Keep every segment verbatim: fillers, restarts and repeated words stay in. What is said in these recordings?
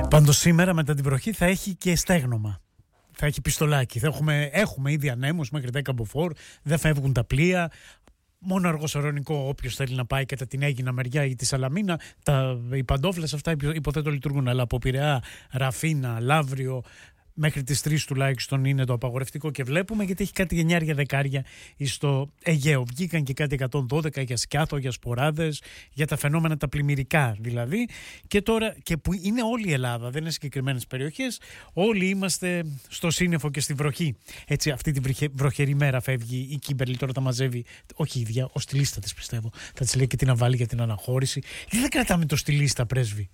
Πάντως σήμερα μετά την βροχή θα έχει και στέγνομα. Θα έχει πιστολάκι. Θα έχουμε, έχουμε ήδη ανέμους μέχρι δέκα μποφόρ, δεν φεύγουν τα πλοία. Μόνο αργοσωρονικό, όποιος θέλει να πάει κατά την Αίγινα μεριά ή τη Σαλαμίνα, τα, οι παντόφλες αυτά υποθέτω λειτουργούν. Αλλά από Πειραιά, Ραφίνα, Λαύριο, μέχρι τις τρεις τουλάχιστον είναι το απαγορευτικό και βλέπουμε, γιατί έχει κάτι γενιάρια δεκάρια στο Αιγαίο. Βγήκαν και κάτι εκατόν δώδεκα για σκιάθο, για σποράδες, για τα φαινόμενα τα πλημμυρικά δηλαδή. Και τώρα, και που είναι όλη η Ελλάδα, δεν είναι συγκεκριμένες περιοχές, όλοι είμαστε στο σύννεφο και στη βροχή. Έτσι, αυτή τη βροχερή μέρα φεύγει η Κίμπερλι, τώρα τα μαζεύει, όχι η ίδια, ο στυλίστα της πιστεύω. Θα της λέει και τι να βάλει για την αναχώρηση. Γιατί δεν κρατάμε το στυλίστα, πρέσβη,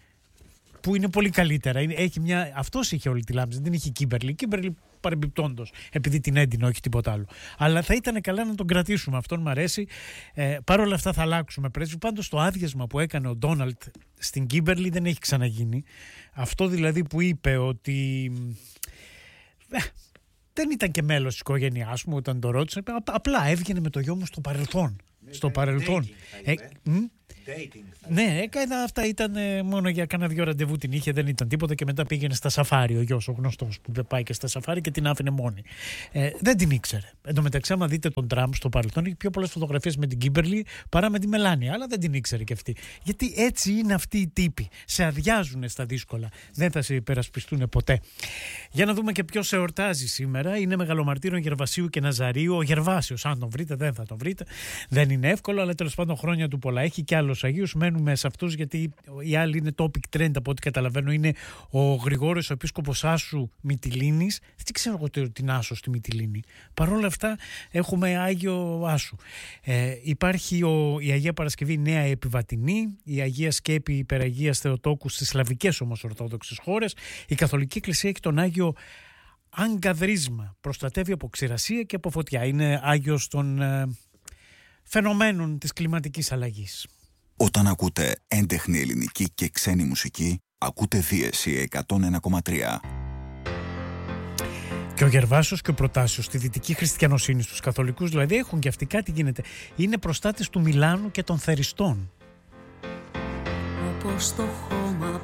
που είναι πολύ καλύτερα. Έχει μια... Αυτός είχε όλη τη λάμψη, δεν είχε η Κίμπερλι. Η Κίμπερλι παρεμπιπτόντος, επειδή την έντυνε, όχι τίποτα άλλο. Αλλά θα ήταν καλά να τον κρατήσουμε. Αυτόν μου αρέσει. Ε, Παρ' όλα αυτά θα αλλάξουμε πρέσβη. Πάντως το άδειασμα που έκανε ο Ντόναλτ στην Κίμπερλι δεν έχει ξαναγίνει. Αυτό δηλαδή που είπε ότι ε, δεν ήταν και μέλος της οικογένειάς μου όταν το ρώτησε. Απλά έβγαινε με το γιο μου στο παρελθόν. Ναι, στο παρελθόν. Ε, Dating, ναι, έκανα αυτά, ήταν ε, μόνο για κάνα δυο ραντεβού την είχε, δεν ήταν τίποτα και μετά πήγαινε στα σαφάρι ο γιος, ο γνωστός που πάει και στα σαφάρι και την άφηνε μόνη. Ε, δεν την ήξερε. Εν τω μεταξύ, άμα δείτε τον Τραμπ στο παρελθόν, έχει πιο πολλές φωτογραφίες με την Κίμπερλι παρά με τη Μελάνια, αλλά δεν την ήξερε και αυτή. Γιατί έτσι είναι αυτοί οι τύποι. Σε αδειάζουν στα δύσκολα. Δεν θα σε υπερασπιστούν ποτέ. Για να δούμε και ποιος εορτάζει σήμερα. Είναι μεγαλομαρτύρων Γερβασίου και Ναζαρίου. Ο Γερβάσιος, αν τον βρείτε, δεν θα τον βρείτε. Δεν είναι εύκολο, αλλά τέλος πάντων χρόνια του πολλά. Έχει και άλλους Αγίους, μένουμε σε αυτούς γιατί οι άλλοι είναι topic trend από ό,τι καταλαβαίνω. Είναι ο Γρηγόριος, ο επίσκοπος Άσου Μυτιλήνης. Δεν ξέρω εγώ την Άσο στη Μυτιλήνη. Παρ' όλα αυτά έχουμε Άγιο Άσου. Ε, υπάρχει ο, η Αγία Παρασκευή Νέα Επιβατινή, η Αγία Σκέπη Υπεραγίας Θεοτόκου στις σλαβικές όμως ορθόδοξες χώρες. Η Καθολική Εκκλησία έχει τον Άγιο Αγκαδρίσμα. Προστατεύει από ξηρασία και από φωτιά. Είναι Άγιος των ε, φαινομένων της κλιματικής αλλαγής. Όταν ακούτε έντεχνη ελληνική και ξένη μουσική, ακούτε Δίεση εκατόν ένα κόμμα τρία. Και ο Γερβάσιος και ο Προτάσιος στη δυτική χριστιανοσύνη στους καθολικούς, δηλαδή έχουν και αυτοί κάτι γίνεται. Είναι προστάτες του Μιλάνου και των Θεριστών. Όπως το χώμα